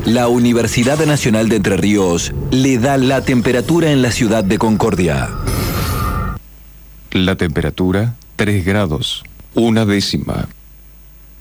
La Universidad Nacional de Entre Ríos le da la temperatura en la ciudad de Concordia. La temperatura, 3 grados, 1 décima.